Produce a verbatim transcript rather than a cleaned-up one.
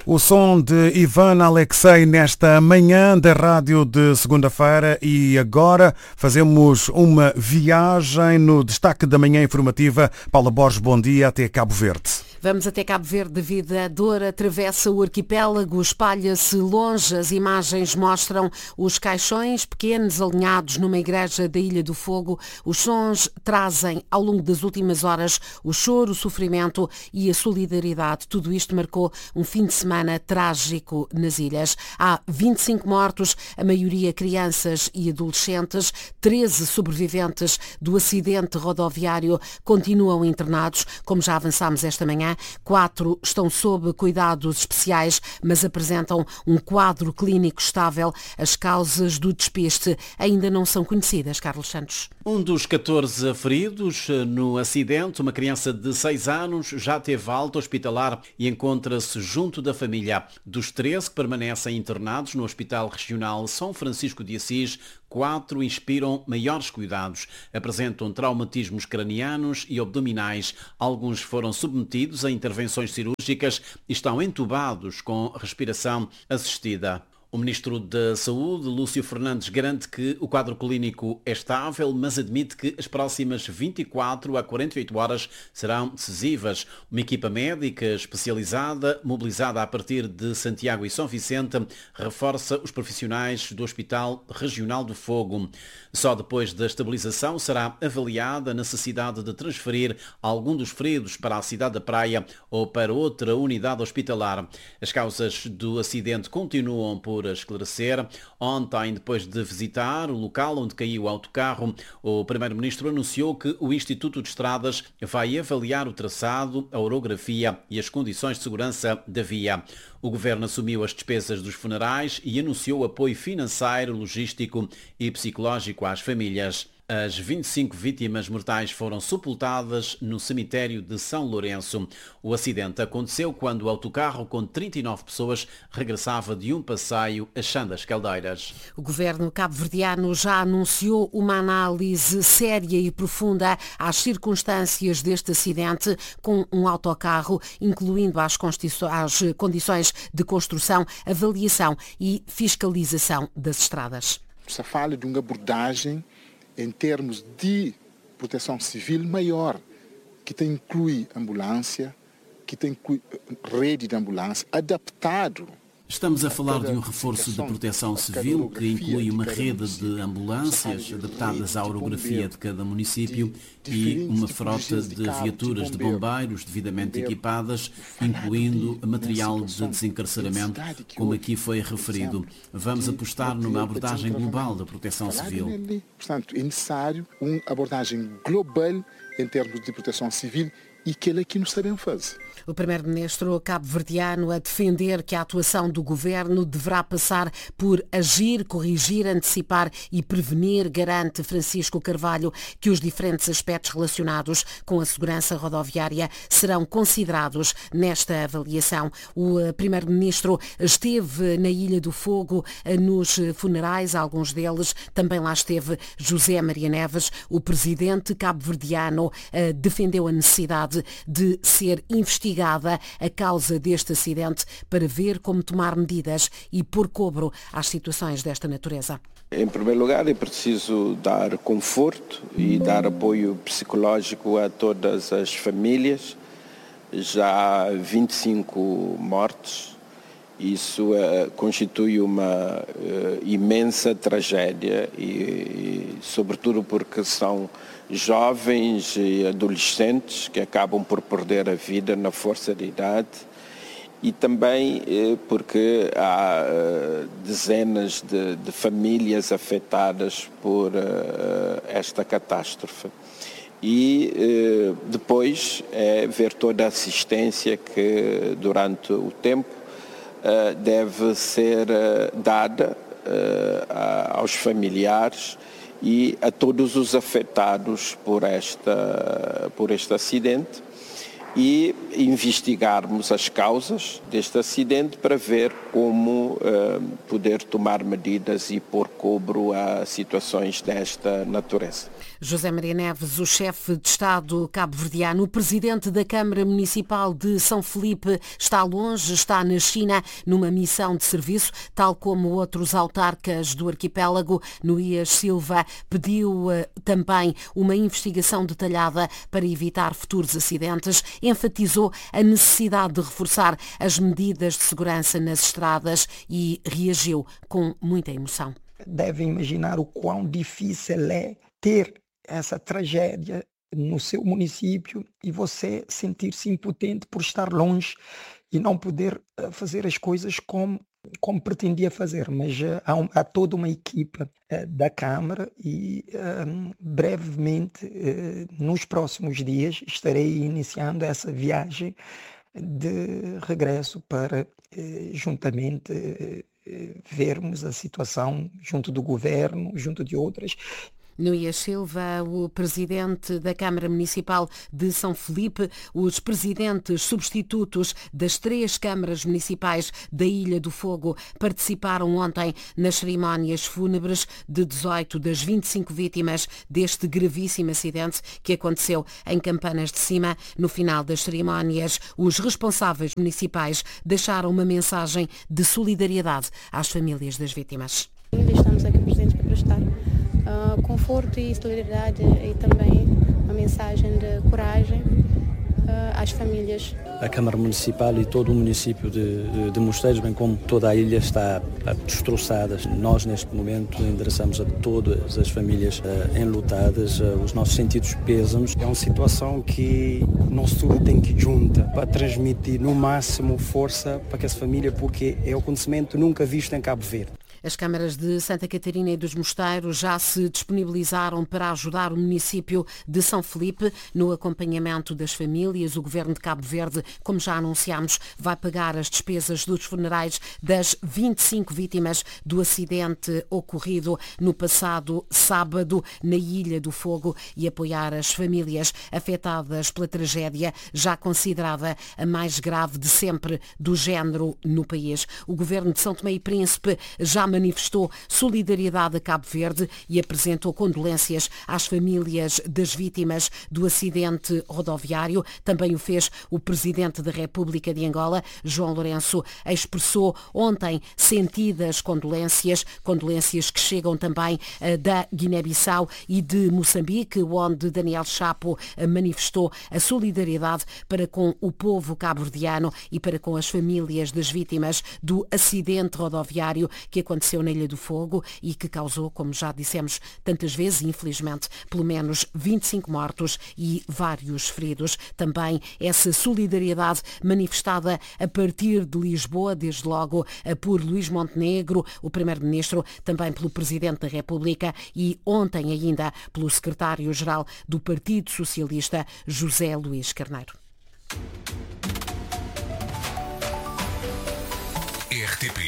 O som de Ivan Alexei nesta manhã da rádio de segunda-feira e agora fazemos uma viagem no destaque da manhã informativa. Paula Borges, bom dia, até Cabo Verde. Vamos até Cabo Verde devido à dor, atravessa o arquipélago, espalha-se longe. As imagens mostram os caixões pequenos alinhados numa igreja da Ilha do Fogo. Os sons trazem ao longo das últimas horas o choro, o sofrimento e a solidariedade. Tudo isto marcou um fim de semana trágico nas ilhas. Há vinte e cinco mortos, a maioria crianças e adolescentes. treze sobreviventes do acidente rodoviário continuam internados, como já avançámos esta manhã. Quatro estão sob cuidados especiais, mas apresentam um quadro clínico estável. As causas do despiste ainda não são conhecidas, Carlos Santos. Um dos catorze feridos no acidente, uma criança de seis anos, já teve alta hospitalar e encontra-se junto da família. Dos treze que permanecem internados no Hospital Regional São Francisco de Assis, quatro inspiram maiores cuidados. Apresentam traumatismos cranianos e abdominais. Alguns foram submetidos a intervenções cirúrgicas e estão entubados com respiração assistida. O Ministro da Saúde, Lúcio Fernandes, garante que o quadro clínico é estável, mas admite que as próximas vinte e quatro a quarenta e oito horas serão decisivas. Uma equipa médica especializada, mobilizada a partir de Santiago e São Vicente, reforça os profissionais do Hospital Regional do Fogo. Só depois da estabilização será avaliada a necessidade de transferir algum dos feridos para a cidade da Praia ou para outra unidade hospitalar. As causas do acidente continuam por a esclarecer. Ontem, depois de visitar o local onde caiu o autocarro, o Primeiro-Ministro anunciou que o Instituto de Estradas vai avaliar o traçado, a orografia e as condições de segurança da via. O Governo assumiu as despesas dos funerais e anunciou apoio financeiro, logístico e psicológico às famílias. As vinte e cinco vítimas mortais foram sepultadas no cemitério de São Lourenço. O acidente aconteceu quando o autocarro com trinta e nove pessoas regressava de um passeio a Chã das Caldeiras. O governo cabo-verdiano já anunciou uma análise séria e profunda às circunstâncias deste acidente com um autocarro, incluindo as condições de construção, avaliação e fiscalização das estradas. Se fala de uma abordagem em termos de proteção civil maior, que tem, inclui ambulância, que tem inclui rede de ambulância, adaptado. Estamos a falar de um reforço de proteção civil que inclui uma rede de ambulâncias adaptadas à orografia de cada município e uma frota de viaturas de bombeiros devidamente equipadas, incluindo material de desencarceramento, como aqui foi referido. Vamos apostar numa abordagem global da proteção civil. Portanto, é necessário uma abordagem global em termos de proteção civil e que ele aqui não sabem fazer. O primeiro-ministro cabo-verdiano a defender que a atuação do governo deverá passar por agir, corrigir, antecipar e prevenir, garante Francisco Carvalho que os diferentes aspectos relacionados com a segurança rodoviária serão considerados nesta avaliação. O primeiro-ministro esteve na Ilha do Fogo nos funerais, alguns deles, também lá esteve José Maria Neves. O presidente cabo-verdiano defendeu a necessidade de ser investigada a causa deste acidente para ver como tomar medidas e pôr cobro às situações desta natureza. Em primeiro lugar, é preciso dar conforto e dar apoio psicológico a todas as famílias. Já há vinte e cinco mortes. Isso uh, constitui uma uh, imensa tragédia e, e, sobretudo, porque são jovens e adolescentes que acabam por perder a vida na força de idade e também uh, porque há uh, dezenas de, de famílias afetadas por uh, esta catástrofe. E uh, depois é ver toda a assistência que durante o tempo deve ser dada aos familiares e a todos os afetados por, esta, por este acidente e investigarmos as causas deste acidente para ver como poder tomar medidas e pôr cobro a situações desta natureza. José Maria Neves, o chefe de Estado cabo-verdiano, o presidente da Câmara Municipal de São Felipe, está longe, está na China numa missão de serviço, tal como outros autarcas do arquipélago. Nuías Silva pediu uh, também uma investigação detalhada para evitar futuros acidentes, enfatizou a necessidade de reforçar as medidas de segurança nas estradas e reagiu com muita emoção. Devem imaginar o quão difícil é ter essa tragédia no seu município e você sentir-se impotente por estar longe e não poder fazer as coisas como, como pretendia fazer. Mas uh, há, um, há toda uma equipa uh, da Câmara e uh, brevemente, uh, nos próximos dias, estarei iniciando essa viagem de regresso para uh, juntamente uh, vermos a situação junto do governo, junto de outras. Nuías Silva, o presidente da Câmara Municipal de São Felipe, os presidentes substitutos das três câmaras municipais da Ilha do Fogo participaram ontem nas cerimónias fúnebres de dezoito das vinte e cinco vítimas deste gravíssimo acidente que aconteceu em Campanas de Cima. No final das cerimónias, os responsáveis municipais deixaram uma mensagem de solidariedade às famílias das vítimas. Estamos aqui presentes para prestar Uh, conforto e solidariedade e também uma mensagem de coragem uh, às famílias. A Câmara Municipal e todo o município de, de, de Mosteiros, bem como toda a ilha, está destroçada. Nós, neste momento, endereçamos a todas as famílias uh, enlutadas uh, os nossos sentidos pêsames. É uma situação que nós tudo tem que juntar para transmitir no máximo força para que essa família, porque é um acontecimento nunca visto em Cabo Verde. As câmaras de Santa Catarina e dos Mosteiros já se disponibilizaram para ajudar o município de São Felipe no acompanhamento das famílias. O Governo de Cabo Verde, como já anunciámos, vai pagar as despesas dos funerais das vinte e cinco vítimas do acidente ocorrido no passado sábado na Ilha do Fogo e apoiar as famílias afetadas pela tragédia, já considerada a mais grave de sempre do género no país. O Governo de São Tomé e Príncipe já manifestou solidariedade a Cabo Verde e apresentou condolências às famílias das vítimas do acidente rodoviário. Também o fez o Presidente da República de Angola, João Lourenço, expressou ontem sentidas condolências, condolências que chegam também uh, da Guiné-Bissau e de Moçambique, onde Daniel Chapo uh, manifestou a solidariedade para com o povo cabo-verdiano e para com as famílias das vítimas do acidente rodoviário que aconteceu na Ilha do Fogo e que causou, como já dissemos tantas vezes, infelizmente, pelo menos vinte e cinco mortos e vários feridos. Também essa solidariedade manifestada a partir de Lisboa, desde logo por Luís Montenegro, o Primeiro-Ministro, também pelo Presidente da República e ontem ainda pelo Secretário-Geral do Partido Socialista, José Luís Carneiro. R T P